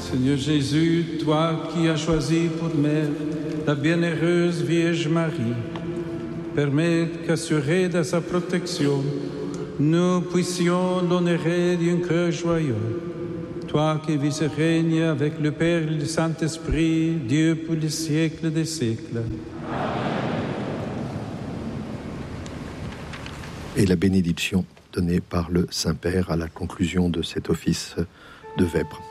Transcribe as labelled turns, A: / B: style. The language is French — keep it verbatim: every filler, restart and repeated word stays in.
A: Seigneur Jésus, toi qui as choisi pour mère la bienheureuse Vierge Marie, permets qu'assurés de sa protection, nous puissions l'honorer d'un cœur joyeux. Toi qui vis et règnes avec le Père et le Saint-Esprit, Dieu pour les siècles des siècles.
B: Et la bénédiction donnée par le Saint-Père à la conclusion de cet office de vêpres.